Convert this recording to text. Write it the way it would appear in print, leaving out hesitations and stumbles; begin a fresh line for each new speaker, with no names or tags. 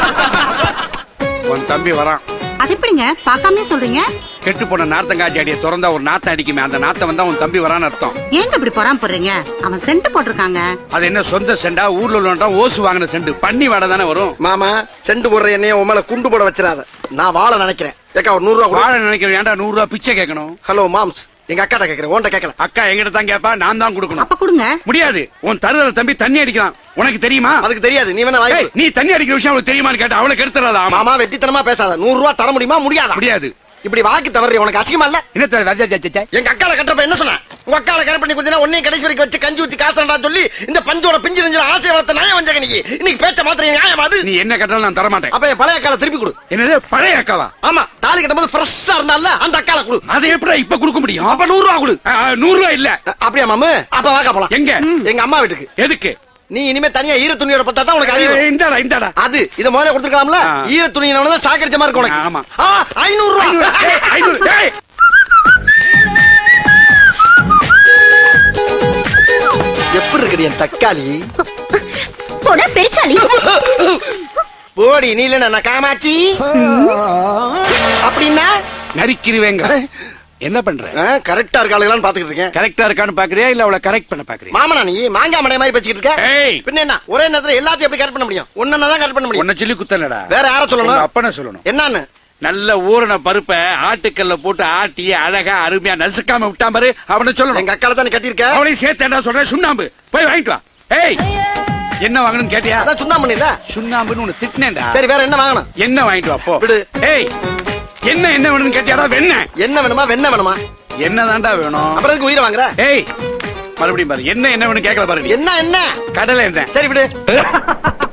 உன் தம்பி வரான்.
அது எப்படிங்க பாக்காமே சொல்றீங்க?
கெட்டு போன நார்த்தங்காய்ச்சி அடியை திறந்தா ஒரு நாத்தம் அடிக்குமே, அந்த நாத்தம் வந்தா உன் தம்பி வரான்னு அர்த்தம்.
ஏங்க இப்படி பொறாம போடுறீங்க? அவன் சென்ட் போட்டிருக்காங்க.
அது என்ன சொந்த செண்டா, ஊர்ல உள்ளவன்டா ஓசு வாங்கின செண்டு, பண்ணி வாடை தானே வரும்.
மாமா செண்டு போடுற என்னைய உன் மேல குண்டு போட வச்சிடாத. நான் வாழ நினைக்கிறேன். ஏக்கா ஒரு 100 ரூபா.
வாழ நினைக்கிறேன். ஏன்டா 100 ரூபா பிச்சை கேட்கணும்?
ஹலோ மாம்ஸ், எங்க அக்காட்ட கேக்குறேன், உன்கிட்ட கேட்கல.
அக்கா எங்கிட்ட தான் கேப்பா, நான் தான் கொடுக்கணும்.
அப்ப கொடுங்க.
முடியாது. உன் தருதல தம்பி தண்ணி அடிக்கலாம், உனக்கு தெரியுமா?
அதுக்கு தெரியாது. நீ வேணா வாங்கி.
நீ தண்ணி அடிக்கிற விஷயம் அவளுக்கு தெரியுமான்னு கேட்டா அவளுக்கு எடுத்துறாதா?
மாமா வெட்டித்தனமா பேசாத. 100 ரூபா தர முடியுமா? முடியாதா?
முடியாது.
இப்படி வாக்கி தவறி உனக்கு அசிங்கமா இல்ல?
என்ன
எங்க அக்கால கட்டுறப்ப என்ன சொன்ன? உங்க அக்கால கரெக்ட் பண்ணி கொஞ்சம் உன்னையும் கடைசி வரைக்கும் வச்சு கஞ்சி ஊத்தி காசுடா சொல்லி இந்த பஞ்சோட பிஞ்சு நெஞ்சில ஆசை வளர்த்த நியாயம் வந்தங்க. நீ இன்னைக்கு பேச்ச மாத்திரம் நியாயம் அது.
நீ என்ன கட்டாலும் நான் தர மாட்டேன்.
அப்ப என் பழைய அக்கால திருப்பி கொடு.
என்னது பழைய அக்காவா?
ஆமா, தாலி கட்டும்போது ஃப்ரெஷ்ஷா இருந்தால அந்த அக்கால கொடு.
அதை எப்படி இப்ப கொடுக்க முடியும்?
அப்ப 100 ரூபா கொடு.
100 ரூபா இல்ல.
அப்படியா மாமு? அப்ப வாக்கா போலாம்.
எங்க?
எங்க அம்மா வீட்டுக்கு.
எதுக்கு?
நீ இனிமே தனியா ஈர துணியோட பத்தா தான் உனக்கு அறிவு.
இந்தாடா இந்தாடா.
அது இத முதல்ல கொடுத்துக்கலாம்ல. ஈர துணியினால தான் சாக்கடிச்ச மாதிரி இருக்கு உனக்கு.
ஆமா.
500 ரூபா.
500. ஏய்
எப்படி இருக்கு என் தக்காளி?
போடா பெருச்சாலி.
போடி நீ இல்ல நான் காமாச்சி. அப்படின்னா
நரிக்கிருவேங்க. என்ன பண்ற?
கரெக்டா இருக்காளுங்களான்னு பாத்துக்கிட்டு இருக்கேன்.
கரெக்டா இருக்கான்னு பாக்குறியா இல்ல அவளை கரெக்ட் பண்ண பாக்குறியா?
மாமனா நீ மாங்கா மடை மாதிரி பேசிக்கிட்டு இருக்க.
ஏய்
பின்ன என்ன ஒரே நேரத்துல எல்லாத்தையும் எப்படி கரெக்ட் பண்ண முடியும்? ஒன்னா தான் கரெக்ட் பண்ண முடியும்.
உன்னை சொல்லி குத்தலடா.
வேற யார சொல்லணும்?
அப்பன சொல்லணும்.
என்னன்னு?
நல்ல ஊறின பருப்பை ஆட்டுக்கல்ல போட்டு ஆட்டி அழகா அருமையா நசுக்காம விட்டா பாரு, அவனை சொல்லணும்.
எங்க அக்கால தானே கட்டியிருக்க.
அவளையும் சேர்த்தேன்டா சொல்றேன். சுண்ணாம்பு போய் வாங்கிட்டு வா. ஏய் என்ன வாங்கணும்னு கேட்டியா?
அதான் சுண்ணாம்பு இல்ல.
சுண்ணாம்புன்னு உன்னை திட்டினேன்டா.
சரி வேற என்ன வாங்கணும்?
என்ன வாங்கிட்டு வா போ.
விடு.
ஏய் என்ன வேணும்னு கேட்டியாடா? வெண்ண
என்ன வேணுமா? வெண்ண வேணுமா?
என்னதான்டா வேணும்?
அப்புறம் எதுக்கு உயிரை வாங்குற?
ஏய் மறுபடியும் பாரு, என்ன வேணும் கேட்கல பாரு.
என்ன?
கடலை என்ன?
சரி விடு.